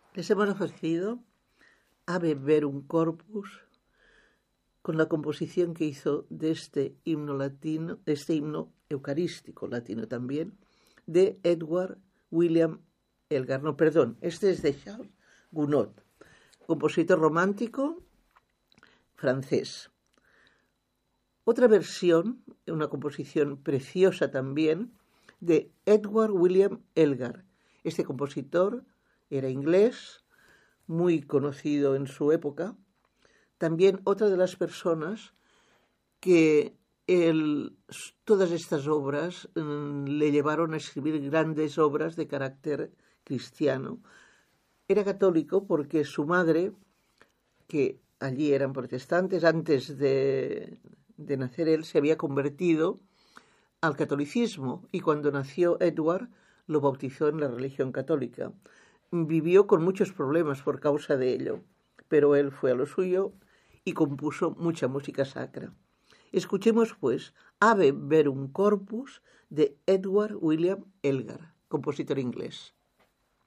Les hemos ofrecido Ave Verum Corpus con la composición que hizo de este himno latino, de este himno eucarístico latino también, de Edward William Elgar. No, perdón, este es de Charles Gounod, compositor romántico francés. Otra versión, una composición preciosa también, de Edward William Elgar. Este compositor era inglés, muy conocido en su época. También otra de las personas que todas estas obras le llevaron a escribir grandes obras de carácter cristiano. Era católico porque su madre, que allí eran protestantes, antes de nacer él, se había convertido al catolicismo y cuando nació Edward lo bautizó en la religión católica. Vivió con muchos problemas por causa de ello, pero él fue a lo suyo y compuso mucha música sacra. Escuchemos, pues, Ave Verum Corpus de Edward William Elgar, compositor inglés.